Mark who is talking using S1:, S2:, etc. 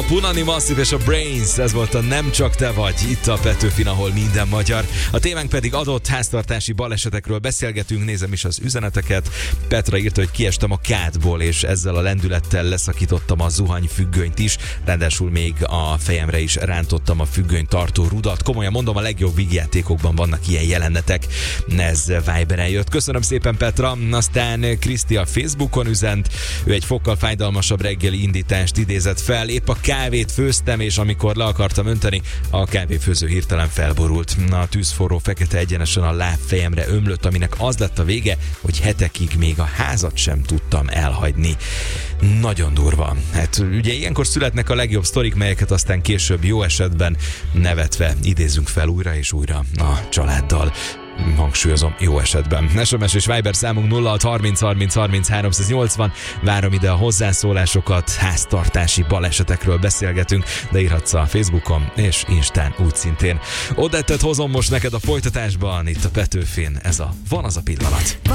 S1: Punani Massive és a Brains, ez volt a Nem csak te vagy, itt a Petőfin, ahol minden magyar. A témánk pedig adott háztartási balesetekről beszélgetünk, nézem is az üzeneteket. Petra írta, hogy kiestem a kádból, és ezzel a lendülettel leszakítottam a zuhanyfüggönyt is, ráadásul még a fejemre is rántottam a függöny tartó rudat. Komolyan mondom, a legjobb vígjátékokban vannak ilyen jelenetek. Ez Viberen jött. Köszönöm szépen, Petra. Aztán Kriszti a Facebookon üzent, ő egy fokkal fájdalmasabb reggeli indítást idézett fel. Épp a kávét főztem, és amikor le akartam önteni, a kávéfőző hirtelen felborult. A tűzforró fekete egyenesen a lábfejemre ömlött, aminek az lett a vége, hogy hetekig még a házat sem tudtam elhagyni. Nagyon durva. Hát ugye ilyenkor születnek a legjobb sztorik, melyeket aztán később jó esetben nevetve idézünk fel újra és újra a családdal. Hangsúlyozom, jó esetben. SMS és Viber számunk 0630 30 30 380. Várom ide a hozzászólásokat, háztartási balesetekről beszélgetünk, de írhatsz a Facebookon és Instán úgy szintén. Odettet hozom most neked a folytatásban, itt a Petőfin, ez a Van az a pillanat.